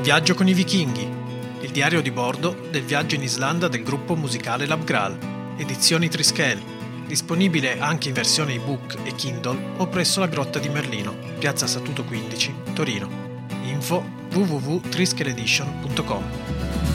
Viaggio con i vichinghi, il diario di bordo del viaggio in Islanda del gruppo musicale Labgral, edizioni Trischel, disponibile anche in versione ebook e Kindle o presso la Grotta di Merlino, piazza Statuto 15, Torino. Info www.trischeledition.com.